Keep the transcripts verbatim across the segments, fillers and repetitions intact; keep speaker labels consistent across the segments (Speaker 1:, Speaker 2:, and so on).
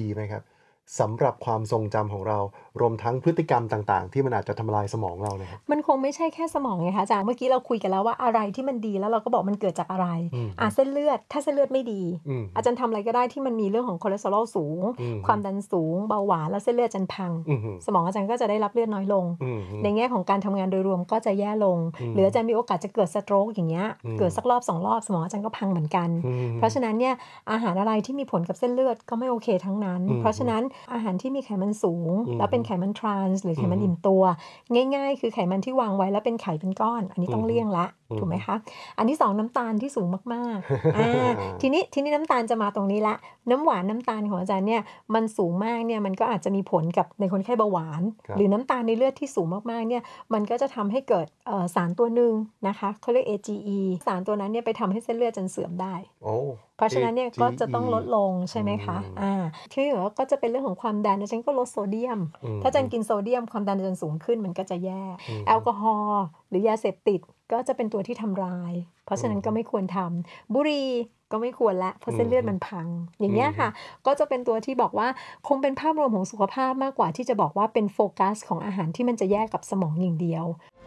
Speaker 1: ไหมครับสำหรับความทรงจำของเรารวมทั้งพฤติกรรมต่างๆที่มันอาจจะทำลายสมองเรานะครับ
Speaker 2: มันคงไม่ใช่แค่สมองไงคะอาจารย์เมื่อกี้เราคุยกันแล้วว่าอะไรที่มันดีแล้วเราก็บอกมันเกิดจากอะไรอ่าเส้นเลือดถ้าเส้นเลือดไม่ดีอาจารย์ทำอะไรก็ได้ที่มันมีเรื่องของคอเลสเตอรอลสูงความดันสูงเบาหวานแล้วเส้นเลือดอาจารย์พังสมองอาจารย์ก็จะได้รับเลือดน้อยลงในแง่ของการทำงานโดยรวมก็จะแย่ลงหรืออาจารย์มีโอกาสจะเกิดสโตรกอย่างเงี้ยเกิดสักรอบสองรอบสมองอาจารย์ก็พังเหมือนกันเพราะฉะนั้นเนี่ยอาหารอะไรที่มีผลกับเส้นเลือดก็ไม่โอเคทั้งนั้นเพราะฉะนั้นอาหารที่มีไขมันสูงแล้วเป็นไขมันทรานส์หรือไขมันอิ่มตัวง่ายๆคือไขมันที่วางไว้แล้วเป็นไข่เป็นก้อนอันนี้ต้องเลี่ยงละถูกไหมคะอันที่สองน้ำตาลที่สูงมากๆอ่าทีนี้ทีนี้น้ำตาลจะมาตรงนี้ละน้ำหวานน้ำตาลของอาจารย์เนี่ยมันสูงมากเนี่ยมันก็อาจจะมีผลกับในคนไข้เบาหวานหรือน้ำตาลในเลือดที่สูงมากๆเนี่ยมันก็จะทำให้เกิดสารตัวหนึ่งนะคะเขาเรียก เอ จี อี สารตัวนั้นเนี่ยไปทำให้เส้นเลือดจนเสื่อมได้เพราะฉะนั้นเนี่ยก็จะต้องลดลงใช่ไหมคะอ่าที่เหลือก็จะเป็นเรื่องของความดันอาจารย์ก็ลดโซเดียมถ้าอาจารย์กินโซเดียมความดันอาจารย์สูงขึ้นมันก็จะแย่แอลกอฮอล์หรือยาเสพติดก็จะเป็นตัวที่ทำร้ายเพราะฉะนั้นก็ไม่ควรทำบุหรี่ก็ไม่ควรละเพราะเส้นเลือดมันพังอย่างเงี้ยค่ะก็จะเป็นตัวที่บอกว่าคงเป็นภาพรวมของสุขภาพมากกว่าที่จะบอกว่าเป็นโฟกัสของอาหารที่มันจะแยกกับสมองอย่างเดียว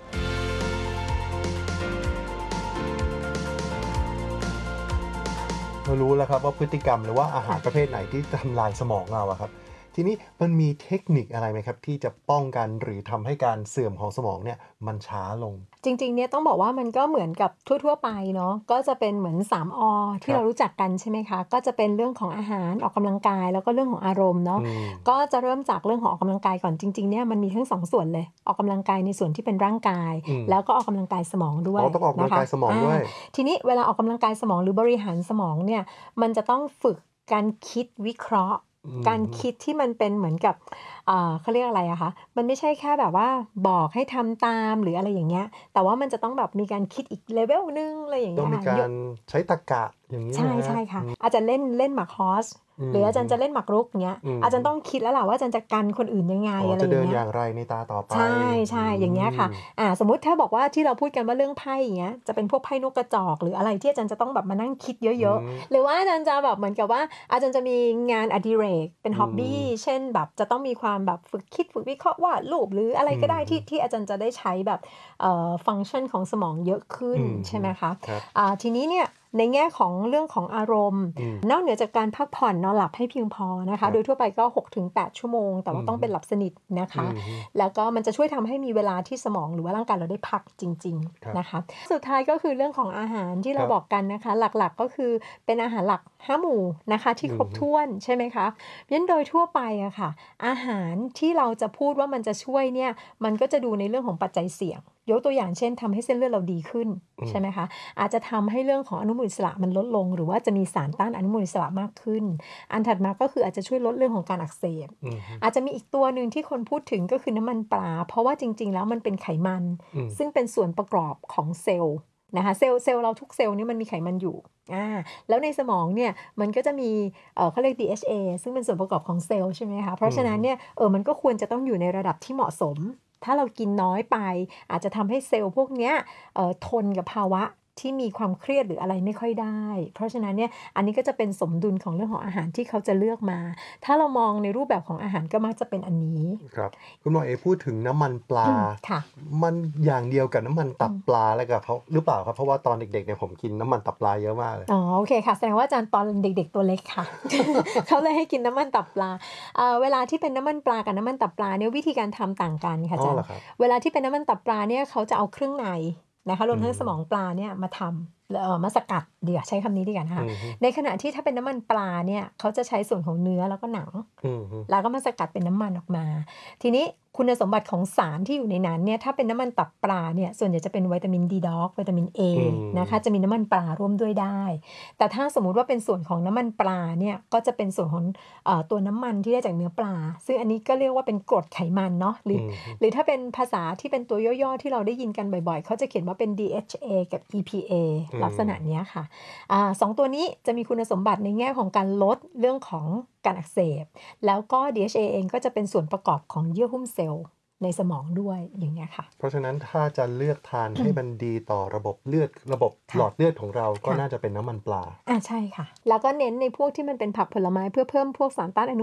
Speaker 1: เรารู้แล้วครับว่าพฤติกรรมหรือว่าอาหารประเภทไหนที่ทำลายสมองเราอะครับทีนี้มันมีเทคนิคอะไรไหมครับที่จะป้องกันหรือทำให้การเสื่อมของสมองเนี่ยมันช้าลง
Speaker 2: จริงๆเนี่ยต้องบอกว่ามันก็เหมือนกับทั่วๆไปเนาะก็จะเป็นเหมือนสามอที่เรารู้จักกันใช่ไหมคะก็จะเป็นเรื่องของอาหารออกกำลังกายแล้วก็เรื่องของอารมณ์เนาะก็จะเริ่มจากเรื่องของออกกำลังกายก่อนจริงๆเนี่ยมันมีทั้งสองส่วนเลยออกกำลังกายในส่วนที่เป็นร่างกายแล้วก็ออกกำลังกายสมองด้วย
Speaker 1: ต้องออกกำลังกายสมองด้วย
Speaker 2: ทีนี้เวลาออกกำลังกายสมองหรือบริหารสมองเนี่ยมันจะต้องฝึกการคิดวิเคราะห์การคิดที่มันเป็นเหมือนกับเขาเรียกอะไรอะคะมันไม่ใช่แค่แบบว่าบอกให้ทำตามหรืออะไรอย่างเงี้ยแต่ว่ามันจะต้องแบบมีการคิดอีกเลเวลนึงอะไรอย่างเงี้ย
Speaker 1: ต้องมีการใช้ตรรกะอย่างนี้
Speaker 2: ใช่ใช่ค่ะอาจจะเล่นเล่นหมากฮอสหรืออาจารย์จะเล่นหมากรุกเงี้ยอาจารย์ต้องคิดแล้วแหละว่าอาจารย์จะกันคนอื่นยังไงอะไรอย่างเงี้ย
Speaker 1: จะเดินอย่างไรในตาต่อไป
Speaker 2: ใช่ใช่อย่างเงี้ยค่ะอ่าสมมุติถ้าบอกว่าที่เราพูดกันว่าเรื่องไพ่อย่างเงี้ยจะเป็นพวกไพ่นกกระจอกหรืออะไรที่อาจารย์จะต้องแบบมานั่งคิดเยอะๆหรือว่าอาจารย์จะแบบเหมือนกับว่าอาจารย์จะมีงานอดิเรกเป็นฮ็อบบี้เช่นแบบจะต้องมีความแบบฝึกคิดฝึกวิเคราะห์วาดรูปหรืออะไรก็ได้ที่ที่อาจารย์จะได้ใช้แบบเอ่อฟังก์ชันของสมองเยอะขึ้นใช่ไหมคะอ่าทีนี้เนี่ยในแง่ของเรื่องของอารมณ์นอกเหนือจากการพักผ่อนนอนหลับให้เพียงพอนะคะโดยทั่วไปก็ หกถึงแปด ชั่วโมงแต่ว่าต้องเป็นหลับสนิทนะคะแล้วก็มันจะช่วยทำให้มีเวลาที่สมองหรือว่าร่างกายเราได้พักจริงๆนะคะสุดท้ายก็คือเรื่องของอาหารที่เราบอกกันนะคะหลักๆก็คือเป็นอาหารหลักห้าหมู่นะคะที่ครบถ้วนใช่ไหมคะเพราะฉะนั้นโดยทั่วไปอะค่ะอาหารที่เราจะพูดว่ามันจะช่วยเนี่ยมันก็จะดูในเรื่องของปัจจัยเสี่ยงยกตัวอย่างเช่นทำให้เส้นเลือดเราดีขึ้นใช่ไหมคะอาจจะทำให้เรื่องของอนุมูลอิสระมันลดลงหรือว่าจะมีสารต้านอนุมูลอิสระมากขึ้นอันถัดมาก็คืออาจจะช่วยลดเรื่องของการอักเสบอาจจะมีอีกตัวหนึ่งที่คนพูดถึงก็คือน้ำมันปลาเพราะว่าจริงๆแล้วมันเป็นไขมันซึ่งเป็นส่วนประกอบของเซลล์นะคะเซลล์เซลล์เราทุกเซลล์นี่มันมีไขมันอยู่อ่าแล้วในสมองเนี่ยมันก็จะมีเอ่อเขาเรียก ดี เอช เอ ซึ่งเป็นส่วนประกอบของเซลล์ใช่ไหมคะเพราะฉะนั้นเนี่ยเออมันก็ควรจะต้องอยู่ในระดับที่เหมาะสมถ้าเรากินน้อยไปอาจจะทำให้เซลล์พวกเนี้ยเอ่อทนกับภาวะที่มีความเครียดหรืออะไรไม่ค่อยได้เพราะฉะนั้นเนี่ยอันนี้ก็จะเป็นสมดุลของเรื่องของอาหารที่เขาจะเลือกมาถ้าเรามองในรูปแบบของอาหารก็มักจะเป็นอันนี้
Speaker 1: ครับคุณหมอเอพูดถึงน้ำมันปลามันอย่างเดียวกับน้ำมันตับปลาแล้วกับเขาหรือเปล่าครับเพราะว่าตอนเด็กๆเนี่ยผมกินน้ำมันตับปลาเยอะมากเลย
Speaker 2: อ๋อโอเคค่ะแสดงว่าอาจารย์ตอนเด็กๆตัวเล็กค่ะ เขาเลยให้กินน้ำมันตับปลาเอ่อเวลาที่เป็นน้ำมันปลากับน้ำมันตับปลาเนี่ยวิธีการทำต่างกันค่ะอาจารย์เวลาที่เป็นน้ำมันตับปลาเนี่ยเขาจะเอาเครื่องในนะคะรวมทั้งสมองปลาเนี่ยมาทำเอ่อมาสกัดเดี๋ยวใช้คำนี้ดีกว่านะคะในขณะที่ถ้าเป็นน้ำมันปลาเนี่ยเขาจะใช้ส่วนของเนื้อแล้วก็หนังแล้วก็มาสกัดเป็นน้ำมันออกมาทีนี้คุณสมบัติของสารที่อยู่ในนั้นเนี่ยถ้าเป็นน้ำมันตับปลาเนี่ยส่วนใหญ่จะเป็นวิตามินดีด็อกวิตามิน A นะคะจะมีน้ำมันปลาร่วมด้วยได้แต่ถ้าสมมุติว่าเป็นส่วนของน้ำมันปลาเนี่ยก็จะเป็นส่วนของเอ่อตัวน้ำมันที่ได้จากเนื้อปลาซึ่งอันนี้ก็เรียกว่าเป็นกรดไขมันเนาะหรือหรือถ้าเป็นภาษาที่เป็นตัวย่อๆที่เราได้ยินกันบ่อยๆเขาจะเขียนว่าเป็น ดี เอช เอ กับ อี พี เอ ลักษณะนี้ค่ะอ่าสองตัวนี้จะมีคุณสมบัติในแง่ของการลดเรื่องของการอักเสบแล้วก็ ดี เอช เอ เองก็จะเป็นส่วนประกอบของเยื่อหุ้มเซลล์ในสมองด้วยอย่างเงี้ยค่ะ
Speaker 1: เพราะฉะนั้นถ้าจะเลือกทานให้มันดีต่อระบบเลือดระบบหลอดเลือดของเราก็น่าจะเป็นน้ำมันปลา
Speaker 2: อ่าใช่ค่ะแล้วก็เน้นในพวกที่มันเป็นผักผลไม้เพื่อเพิ่มพวกสารต้านอนุ